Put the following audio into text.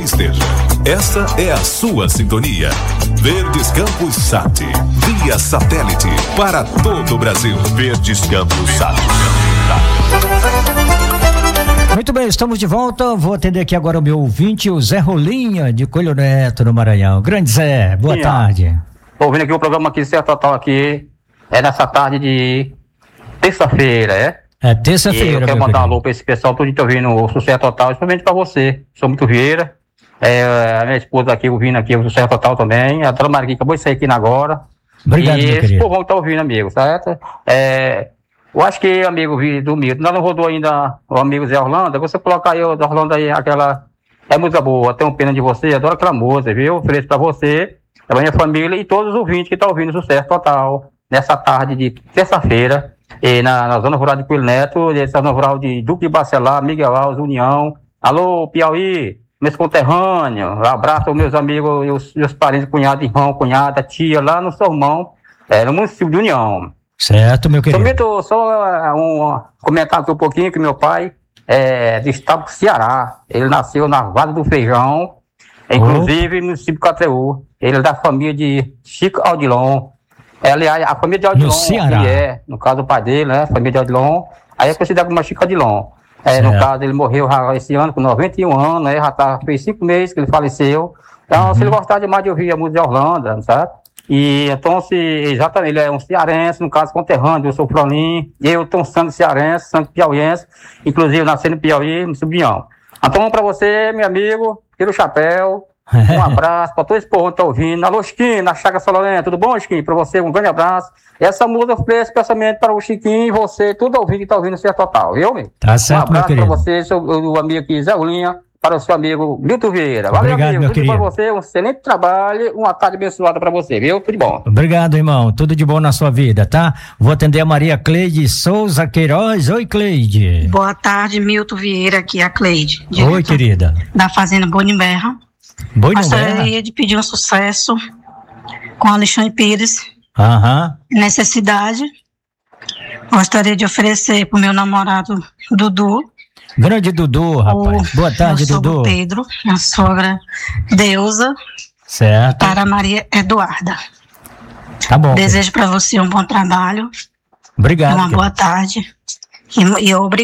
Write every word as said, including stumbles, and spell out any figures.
Esteja. Esta é a sua sintonia. Verdes Campos Sat, via satélite para todo o Brasil. Verdes Campos Sat. Muito bem, estamos de volta. Vou atender aqui agora o meu ouvinte, o Zé Rolinha, de Coelho Neto, no Maranhão. Grande Zé, boa Sim, tarde. Estou ouvindo aqui o programa aqui, Certo Total, aqui. É nessa tarde de terça-feira, é? É terça-feira. Eu quero mandar um alô para esse pessoal, todo dia ouvindo o Sucesso Total, principalmente para você. Sou muito Vieira. É, a minha esposa aqui ouvindo aqui o Sucesso Total também. A dona Maria acabou de sair aqui agora. Obrigado, e meu esse querido. povão que tá ouvindo, amigo, certo? É, eu acho que, amigo do Milton, nós não rodou ainda o amigo Zé Orlando. Você colocar aí o Zé Orlando aí, aquela. É música boa, tenho pena de você, adoro aquela música, viu? Ofereço pra você, pra minha família e todos os ouvintes que estão ouvindo o Sucesso Total, nessa tarde de terça-feira, e na, na Zona Rural de Coelho Neto, nessa Zona Rural de Duque de Bacelar, Miguel Alves, União. Alô, Piauí, meus conterrâneos, um abraço aos meus amigos, meus, meus parentes, cunhado, irmão, cunhada, tia, lá no Sormão, é, no município de União. Certo, meu querido. Somente só um comentário aqui um pouquinho, que meu pai é do estado do Ceará. Ele nasceu na Vale do Feijão, inclusive no município de Cateú. Ele é da família de Chico Aldilon. É, aliás, a família de Aldilon, no Ceará. Que é, no caso do pai dele, né, a família de Aldilon, aí é considerado como Chico Aldilon. É, no caso, ele morreu já esse ano com noventa e um anos, né, já tá, fez cinco meses que ele faleceu. Então, uhum. Se ele gostar demais de ouvir a música de Orlando, sabe? E então, se, exatamente, ele é um cearense, no caso conterrâneo, eu sou Frolim, eu tenho sangue cearense, sangue piauiense, inclusive nasci no Piauí, no Subião. Então, para você, meu amigo, tira o chapéu, um abraço para todo esse povo que tá ouvindo. Alô, Chiquinho, na Chaga Sololenta, tudo bom, Chiquinho? Para você, um grande abraço. Essa música eu fiz especialmente para o Chiquinho e você, tudo ouvindo que tá ouvindo o Certo Total, viu, meu? Tá certo, um abraço meu para você, seu, o amigo aqui, Zé Ulinha, para o seu amigo Milton Vieira. Valeu, obrigado, amigo. Meu Tudo querido. para você, um excelente trabalho, uma tarde abençoada para você, viu? Tudo de bom. Obrigado, irmão. Tudo de bom na sua vida, tá? Vou atender a Maria Cleide Souza Queiroz. Oi, Cleide. Boa tarde, Milton Vieira, aqui é a Cleide. Oi, querida. Da Fazenda Boniberra. Boi Gostaria de pedir um sucesso com Alexandre Pires. Aham. Necessidade. Gostaria de oferecer para o meu namorado Dudu. Grande Dudu, rapaz. O, Boa tarde, meu Dudu. sogro Pedro, a sogra Deusa. Certo. Para a Maria Eduarda. Tá bom. Desejo para você um bom trabalho. Obrigado. Uma boa tarde. E, e obrigado.